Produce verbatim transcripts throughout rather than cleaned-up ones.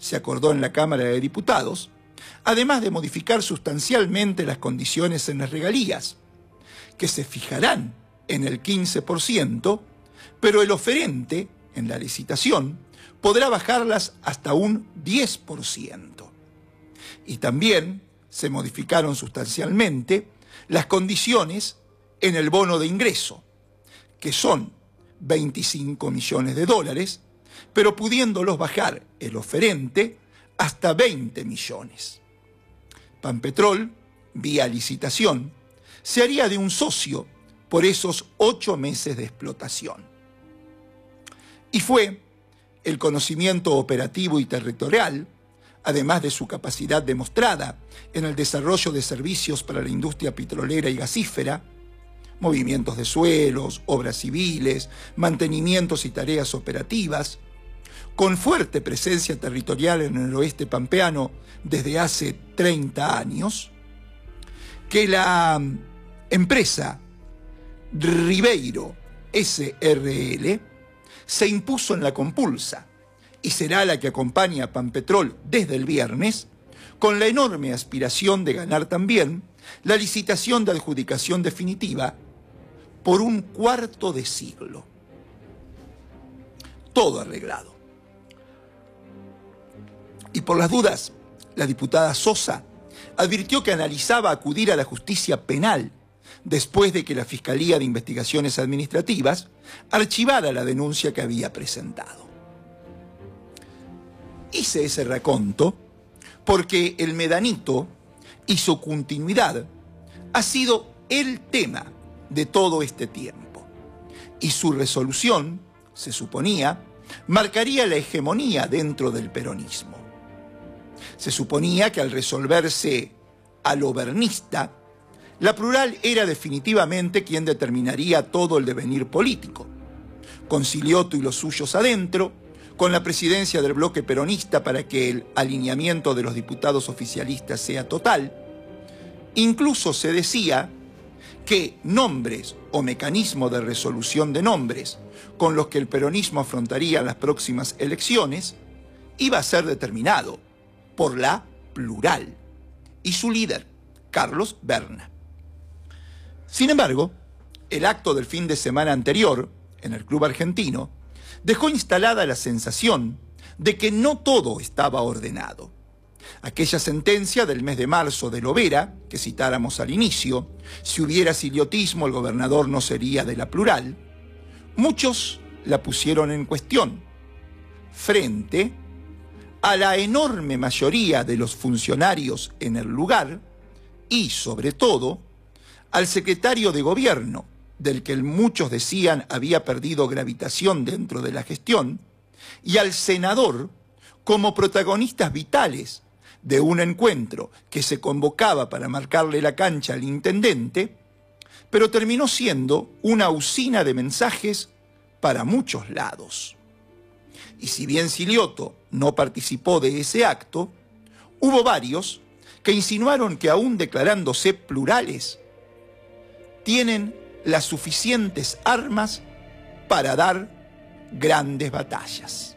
se acordó en la Cámara de Diputados, además de modificar sustancialmente las condiciones en las regalías, que se fijarán en el quince por ciento, pero el oferente, en la licitación, podrá bajarlas hasta un diez por ciento. Y también se modificaron sustancialmente las condiciones en el bono de ingreso, que son veinticinco millones de dólares, pero pudiéndolos bajar el oferente hasta veinte millones. Pampetrol, vía licitación, se haría de un socio por esos ocho meses de explotación. Y fue el conocimiento operativo y territorial, además de su capacidad demostrada en el desarrollo de servicios para la industria petrolera y gasífera, movimientos de suelos, obras civiles, mantenimientos y tareas operativas, con fuerte presencia territorial en el oeste pampeano desde hace treinta años, que la empresa Ribeiro S R L se impuso en la compulsa y será la que acompaña a Pampetrol desde el viernes, con la enorme aspiración de ganar también la licitación de adjudicación definitiva por un cuarto de siglo. Todo arreglado. Y por las dudas, la diputada Sosa advirtió que analizaba acudir a la justicia penal después de que la Fiscalía de Investigaciones Administrativas archivara la denuncia que había presentado. Hice ese raconto porque el medanito y su continuidad ha sido el tema de todo este tiempo, y su resolución, se suponía, marcaría la hegemonía dentro del peronismo. Se suponía que al resolverse a lo bernista, la plural era definitivamente quien determinaría todo el devenir político, con Silioto y los suyos adentro, con la presidencia del bloque peronista para que el alineamiento de los diputados oficialistas sea total. Incluso se decía que nombres o mecanismo de resolución de nombres con los que el peronismo afrontaría las próximas elecciones iba a ser determinado por la plural y su líder, Carlos Berna. Sin embargo, el acto del fin de semana anterior, en el Club Argentino, dejó instalada la sensación de que no todo estaba ordenado. Aquella sentencia del mes de marzo de Lovera, que citáramos al inicio, si hubiera siliotismo el gobernador no sería de la plural, muchos la pusieron en cuestión, frente a la enorme mayoría de los funcionarios en el lugar y, sobre todo, al secretario de gobierno, del que muchos decían había perdido gravitación dentro de la gestión, y al senador como protagonistas vitales de un encuentro que se convocaba para marcarle la cancha al intendente, pero terminó siendo una usina de mensajes para muchos lados. Y si bien Silioto no participó de ese acto, hubo varios que insinuaron que aún declarándose plurales, tienen las suficientes armas para dar grandes batallas.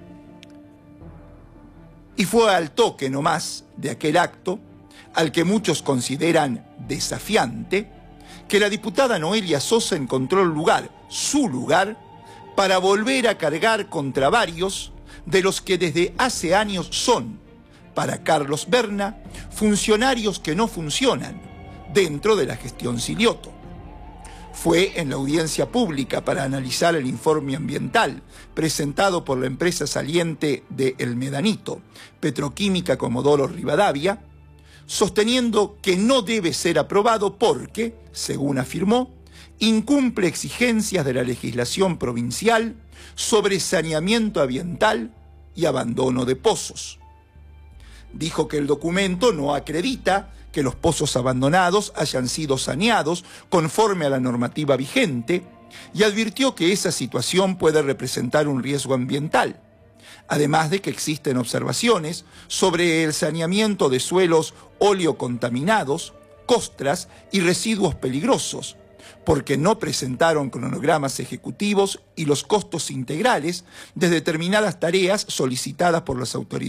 Y fue al toque nomás de aquel acto, al que muchos consideran desafiante, que la diputada Noelia Sosa encontró el lugar, su lugar, para volver a cargar contra varios de los que desde hace años son, para Carlos Berna, funcionarios que no funcionan dentro de la gestión Silioto. Fue en la audiencia pública para analizar el informe ambiental presentado por la empresa saliente de El Medanito, Petroquímica Comodoro Rivadavia, sosteniendo que no debe ser aprobado porque, según afirmó, incumple exigencias de la legislación provincial sobre saneamiento ambiental y abandono de pozos. Dijo que el documento no acredita que los pozos abandonados hayan sido saneados conforme a la normativa vigente y advirtió que esa situación puede representar un riesgo ambiental, además de que existen observaciones sobre el saneamiento de suelos oleocontaminados, costras y residuos peligrosos, porque no presentaron cronogramas ejecutivos y los costos integrales de determinadas tareas solicitadas por las autoridades